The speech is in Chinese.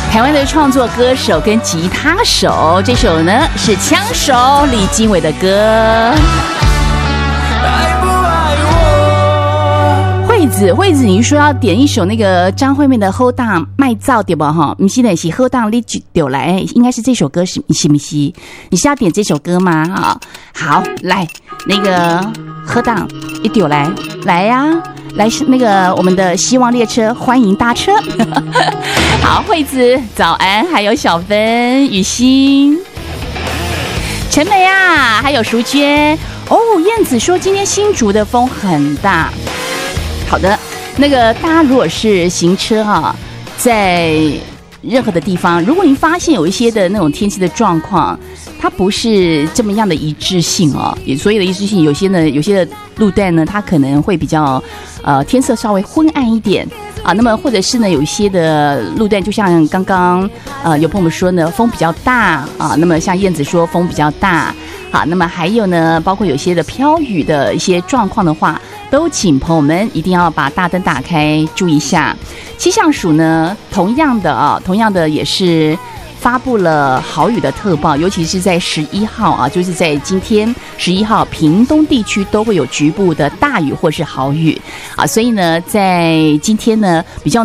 台湾的创作歌手跟吉他手，这首呢是枪手李经纬的歌。惠子，你说要点一首那个张惠妹的《好当卖造》对吧？哈，不是的，是《好当你就来》，应该是这首歌是不是？你是要点这首歌吗？啊，好，来那个《好当你就来》，来呀、啊，来那个我们的希望列车欢迎搭车。好，惠子早安，还有小芬、雨欣、陈梅啊，还有淑娟哦。燕子说今天新竹的风很大。好的，那个大家如果是行车啊，在任何的地方，如果您发现有一些的那种天气的状况，它不是这么样的一致性哦，也所有的一致性，有些的路段呢，它可能会比较天色稍微昏暗一点啊。那么或者是呢，有一些的路段，就像刚刚有朋友们说呢，风比较大啊。那么像燕子说风比较大，好，那么还有呢，包括有些的飘雨的一些状况的话，都请朋友们一定要把大灯打开，注意一下。气象署呢，同样的也是发布了豪雨的特报，尤其是在11号啊，就是在今天11号，屏东地区都会有局部的大雨或是豪雨啊，所以呢，在今天呢比较